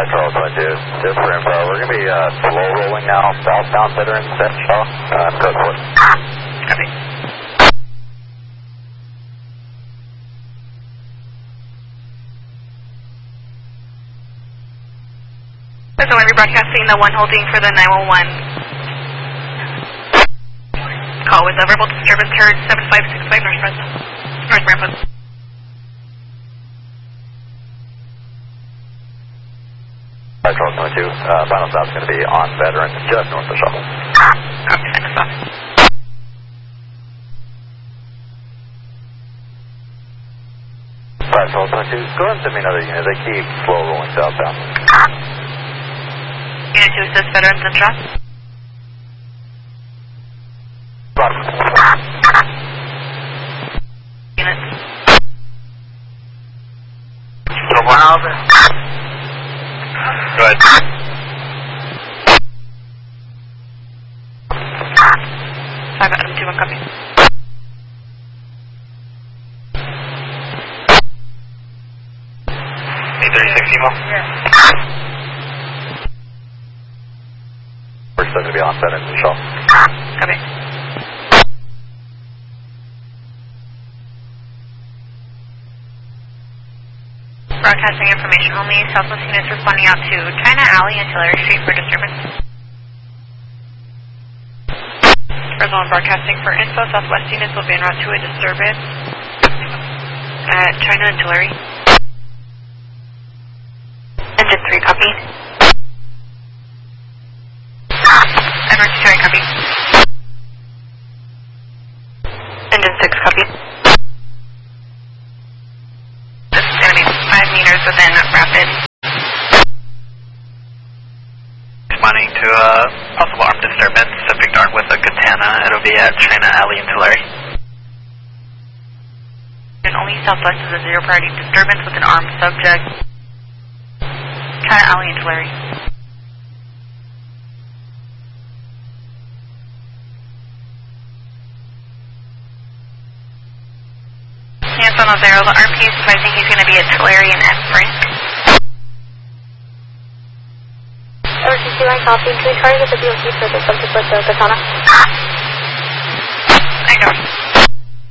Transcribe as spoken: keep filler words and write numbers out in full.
Five Charles One Two. Just for info, we're gonna be uh, slow rolling now, southbound Veterans at Shaw. Uh, code four. Copy. So we're rebroadcasting the one holding for the nine one one. Call with a verbal disturbance heard seven five six five North Fresno. North Rampart. Five Charles One Two. Uh, final stop's going to be on Veterans just north of Shaw. Copy, final stop. Five Charles One Two. Go ahead and send me another unit. They keep slow rolling southbound. Unit two, is this Veterans and Shaw? Units. Little more out there. Go ahead. Five Adam two one, copy. eight thirty-six emo. Yeah. We're still going to be on Veterans and Shaw. Copy. Broadcasting information only. Southwest units responding out to China Alley and Tulare Street for disturbance. Fresno broadcasting for info. Southwest units will be en route to a disturbance at China and Tulare. Engine three, copy. Edward Tulare, copy. Engine six, copy. This is going to be five meters within rapid. Responding to a possible armed disturbance, subject armed with a katana. It'll be at China Alley in Tulare. And only southwest is a zero priority disturbance with an armed subject. China Alley in Tulare. Hands on zero, the R P is advising he's going to be at Tulare and F Frank. R C C line copy. Can we try to get the B O C for the subject with the katana?